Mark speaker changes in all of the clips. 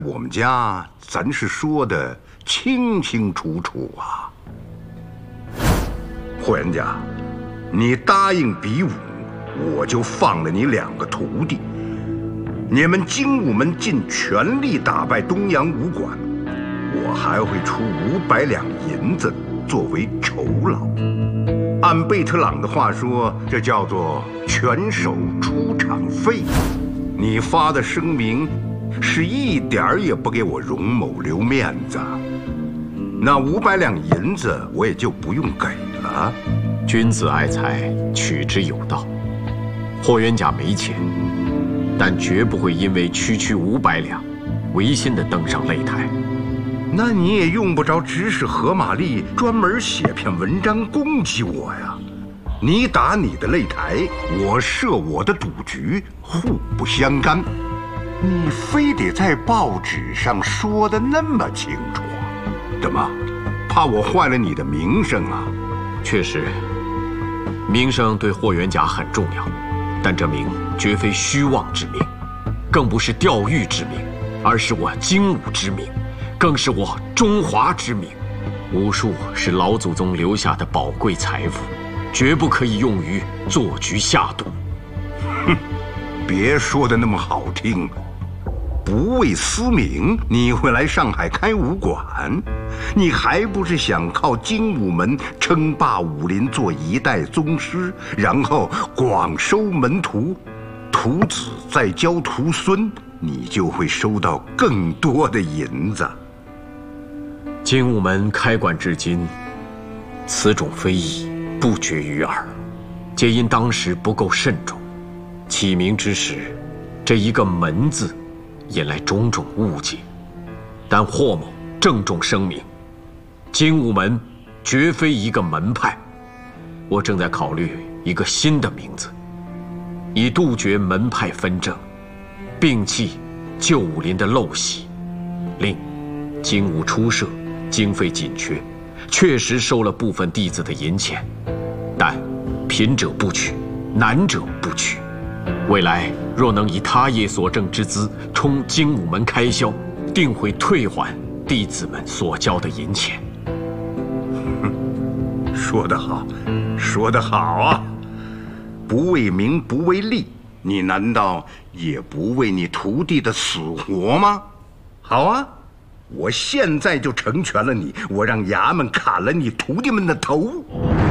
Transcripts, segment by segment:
Speaker 1: 我们家咱是说的清清楚楚啊。霍元甲，你答应比武，我就放了你2个徒弟。你们精武门尽全力打败东洋武馆，我还会出500两银子作为酬劳。按贝特朗的话说，这叫做拳手出场费。你发的声明是一点儿也不给我荣某留面子，那500两银子我也就不用给了。
Speaker 2: 君子爱财，取之有道。霍元甲没钱，但绝不会因为区区500两，违心的登上擂台。
Speaker 1: 那你也用不着指使何玛丽专门写篇文章攻击我呀。你打你的擂台，我设我的赌局，互不相干。你非得在报纸上说的那么清楚，怎么？怕我坏了你的名声啊？
Speaker 2: 确实，名声对霍元甲很重要，但这名绝非虚妄之名，更不是钓誉之名，而是我精武之名，更是我中华之名。武术是老祖宗留下的宝贵财富，绝不可以用于做局下赌。
Speaker 1: 哼，别说的那么好听。不为私名，你会来上海开武馆？你还不是想靠精武门称霸武林，做一代宗师，然后广收门徒，徒子再教徒孙，你就会收到更多的银子。
Speaker 2: 精武门开馆至今，此种非议不绝于耳，皆因当时不够慎重。起名之时，这一个门字引来种种误解，但霍某郑重声明，精武门绝非一个门派。我正在考虑一个新的名字，以杜绝门派纷争，摒弃旧武林的陋习，令精武初设经费紧缺，确实收了部分弟子的银钱，但贫者不取，难者不取。未来若能以他业所挣之资充精武门开销，定会退还弟子们所交的银钱。
Speaker 1: 说得好，说得好啊！不为名，不为利，你难道也不为你徒弟的死活吗？好啊，我现在就成全了你，我让衙门砍了你徒弟们的头。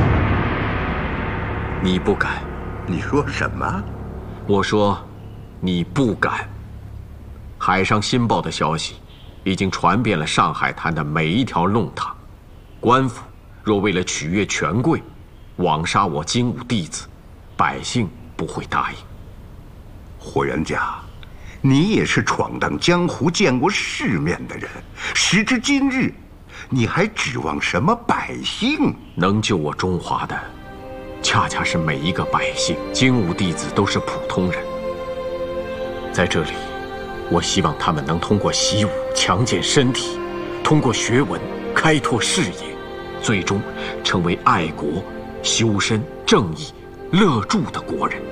Speaker 2: 你不敢？
Speaker 1: 你说什么？
Speaker 2: 我说，你不敢。海上新报的消息已经传遍了上海滩的每一条弄堂，官府若为了取悦权贵，枉杀我精武弟子，百姓不会答应。
Speaker 1: 霍元甲，你也是闯荡江湖、见过世面的人，时至今日，你还指望什么百姓？
Speaker 2: 能救我中华的，恰恰是每一个百姓。精武弟子都是普通人，在这里，我希望他们能通过习武强健身体，通过学文开拓视野，最终成为爱国、修身、正义、乐助的国人。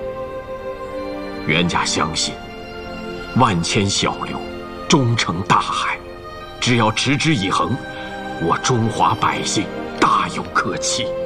Speaker 2: 袁家相信，万千小流终成大海，只要持之以恒，我中华百姓大有可期。